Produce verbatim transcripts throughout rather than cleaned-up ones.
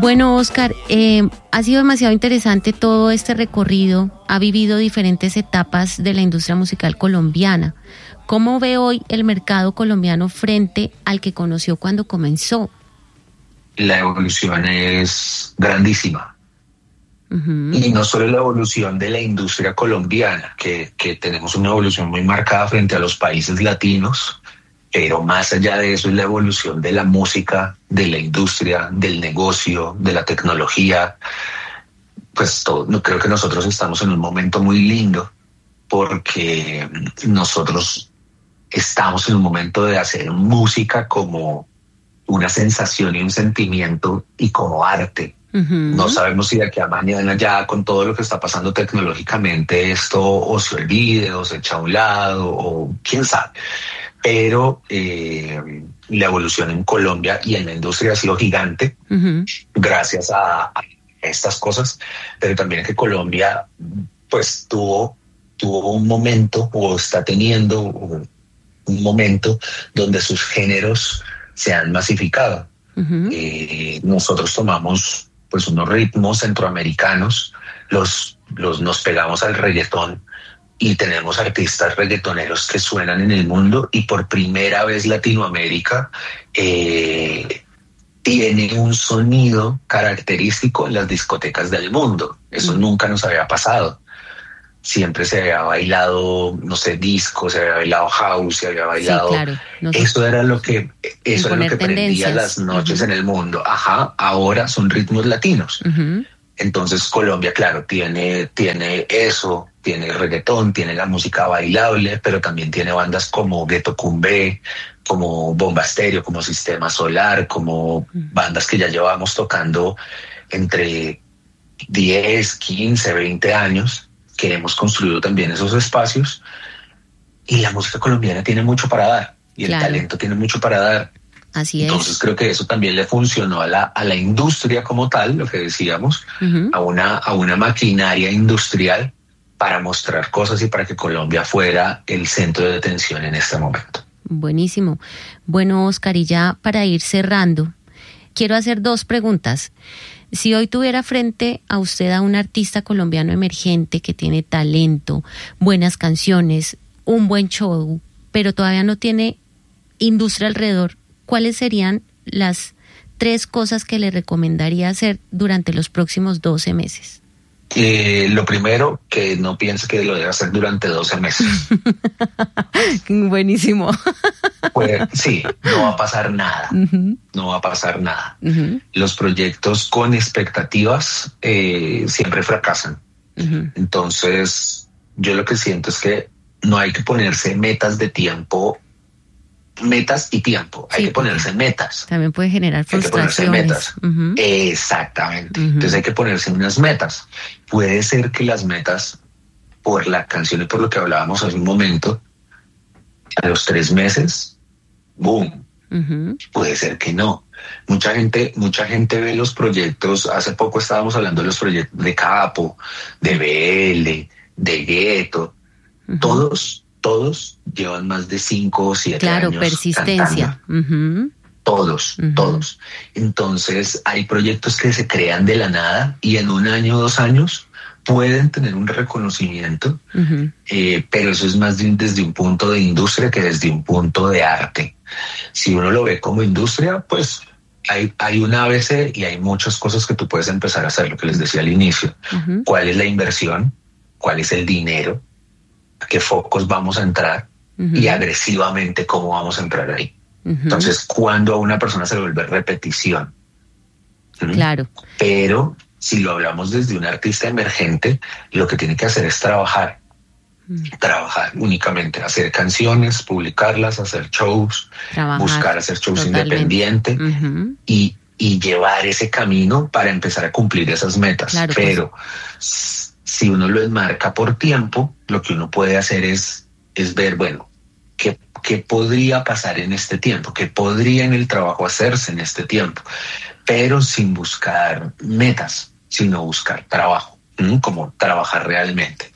Bueno, Oscar, eh, ha sido demasiado interesante todo este recorrido, ha vivido diferentes etapas de la industria musical colombiana. ¿Cómo ve hoy el mercado colombiano frente al que conoció cuando comenzó? La evolución es grandísima. Uh-huh. Y no solo la evolución de la industria colombiana, que, que tenemos una evolución muy marcada frente a los países latinos, pero más allá de eso es la evolución de la música, de la industria, del negocio, de la tecnología. Pues todo, creo que nosotros estamos en un momento muy lindo porque nosotros estamos en un momento de hacer música como una sensación y un sentimiento y como arte. Uh-huh. No sabemos si de aquí a mañana ya con todo lo que está pasando tecnológicamente esto o se olvide o se echa a un lado o quién sabe. Pero eh, la evolución en Colombia y en la industria ha sido gigante, uh-huh, gracias a, a estas cosas, pero también que Colombia pues tuvo, tuvo un momento o está teniendo un, un momento donde sus géneros se han masificado. Uh-huh. Eh, nosotros tomamos pues unos ritmos centroamericanos, los, los nos pegamos al reggaetón y tenemos artistas reggaetoneros que suenan en el mundo y por primera vez Latinoamérica eh, tiene un sonido característico en las discotecas del mundo. Eso mm. nunca nos había pasado. Siempre se había bailado, no sé, disco, se había bailado house, se había bailado... Sí, claro. No sé. Eso era lo que, eso era lo que prendía las noches uh-huh. en el mundo. Ajá, ahora son ritmos latinos. Uh-huh. Entonces Colombia, claro, tiene, tiene eso, tiene el reggaetón, tiene la música bailable, pero también tiene bandas como Ghetto Cumbé, como Bomba Estéreo, como Sistema Solar, como bandas que ya llevamos tocando entre diez, quince, veinte años, que hemos construido también esos espacios. Y la música colombiana tiene mucho para dar, y claro, el talento tiene mucho para dar. Así es. Entonces creo que eso también le funcionó a la, a la industria como tal, lo que decíamos, uh-huh, a una, a una maquinaria industrial para mostrar cosas y para que Colombia fuera el centro de atención en este momento. Buenísimo. Bueno, Oscar, y ya para ir cerrando, quiero hacer dos preguntas. Si hoy tuviera frente a usted a un artista colombiano emergente que tiene talento, buenas canciones, un buen show, pero todavía no tiene industria alrededor, ¿cuáles serían las tres cosas que le recomendaría hacer durante los próximos doce meses? Eh, lo primero, que no piense que lo debe hacer durante doce meses. Buenísimo. Pues sí, no va a pasar nada. Uh-huh. No va a pasar nada. Uh-huh. Los proyectos con expectativas eh, siempre fracasan. Uh-huh. Entonces, yo lo que siento es que no hay que ponerse metas de tiempo. Metas y tiempo, hay sí, que ponerse metas. También puede generar frustraciones. Hay que ponerse metas. Uh-huh. Exactamente. Uh-huh. Entonces hay que ponerse unas metas. Puede ser que las metas, por la canción y por lo que hablábamos hace un momento, a los tres meses, boom. Uh-huh. Puede ser que no. Mucha gente, mucha gente ve los proyectos. Hace poco estábamos hablando de los proyectos de Capo, de B L, de Gueto. Uh-huh. Todos Todos llevan más de cinco o siete claro, años. Claro, persistencia. Uh-huh. Todos, uh-huh. todos. Entonces, hay proyectos que se crean de la nada y en un año o dos años pueden tener un reconocimiento, uh-huh. eh, pero eso es más de, desde un punto de industria que desde un punto de arte. Si uno lo ve como industria, pues hay, hay un A B C y hay muchas cosas que tú puedes empezar a hacer, lo que les decía al inicio. Uh-huh. ¿Cuál es la inversión? ¿Cuál es el dinero? ¿A qué focos vamos a entrar? Uh-huh. Y agresivamente cómo vamos a entrar ahí. Uh-huh. Entonces, ¿cuándo a una persona se le vuelve repetición? ¿Mm? Claro. Pero si lo hablamos desde un artista emergente, lo que tiene que hacer es trabajar. Uh-huh. Trabajar únicamente, hacer canciones, publicarlas, hacer shows, trabajar, buscar hacer shows totalmente independientes uh-huh. y, y llevar ese camino para empezar a cumplir esas metas. Claro, pero pues, si uno lo enmarca por tiempo, lo que uno puede hacer es, es ver, bueno, ¿qué, qué podría pasar en este tiempo? ¿Qué podría en el trabajo hacerse en este tiempo? Pero sin buscar metas, sino buscar trabajo, ¿m? Como trabajar realmente.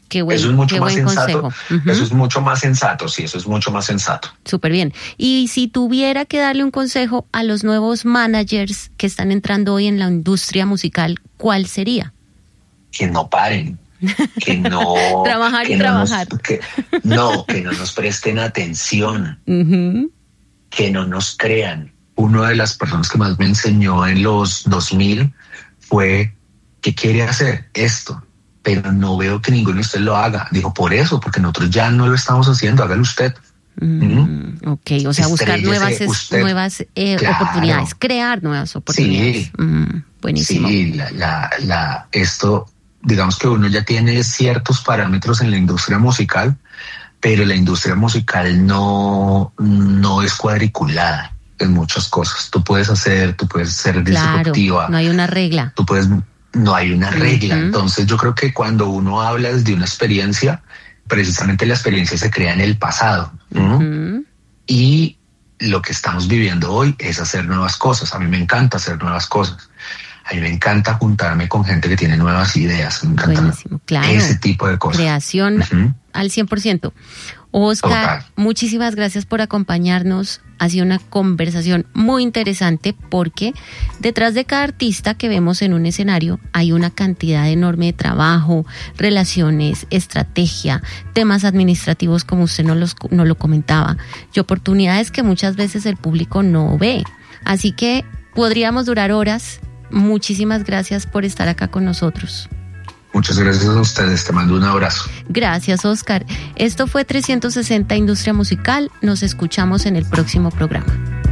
Qué buen, eso es mucho qué más buen sensato. consejo. Uh-huh. Eso es mucho más sensato, sí, eso es mucho más sensato. Súper bien. Y si tuviera que darle un consejo a los nuevos managers que están entrando hoy en la industria musical, ¿cuál sería? Que no paren, que no... trabajar que y no trabajar. Nos, que, no, que no nos presten atención, uh-huh. que no nos crean. Una de las personas que más me enseñó en los dos mil fue que quiere hacer esto, pero no veo que ninguno de ustedes lo haga. Dijo, por eso, porque nosotros ya no lo estamos haciendo, hágalo usted. Mm, ¿Mm? Ok, o sea, buscar nuevas, usted, nuevas eh, claro. oportunidades, crear nuevas oportunidades. Sí, mm, buenísimo. Sí, la, la, la, esto, digamos que uno ya tiene ciertos parámetros en la industria musical, pero la industria musical no, no es cuadriculada en muchas cosas. Tú puedes hacer, tú puedes ser disruptiva. Claro, no hay una regla. Tú puedes... No hay una regla. Uh-huh. Entonces yo creo que cuando uno habla desde una experiencia, precisamente la experiencia se crea en el pasado. ¿no? Uh-huh. Y lo que estamos viviendo hoy es hacer nuevas cosas. A mí me encanta hacer nuevas cosas. A mí me encanta juntarme con gente que tiene nuevas ideas. Me encanta Buenísimo, claro. ese tipo de cosas. Creación uh-huh. al cien por ciento. Oscar, Total. muchísimas gracias por acompañarnos. Ha sido una conversación muy interesante porque detrás de cada artista que vemos en un escenario hay una cantidad enorme de trabajo, relaciones, estrategia, temas administrativos como usted nos, los, nos lo comentaba y oportunidades que muchas veces el público no ve. Así que podríamos durar horas. Muchísimas gracias por estar acá con nosotros. Muchas gracias a ustedes, te mando un abrazo. Gracias, Oscar. Esto fue trescientos sesenta Industria Musical. Nos escuchamos en el próximo programa.